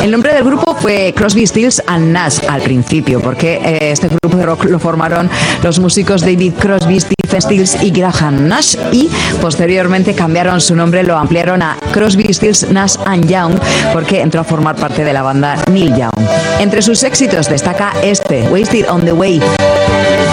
El nombre del grupo fue Crosby, Stills and Nash al principio, porque este grupo de rock lo formaron los músicos David Crosby, Stephen Stills y Graham Nash, y posteriormente cambiaron su nombre, lo ampliaron a Crosby, Stills, Nash and Young, porque entró a formar parte de la banda Neil Young. Entre sus éxitos destaca este, Wasted on the Way.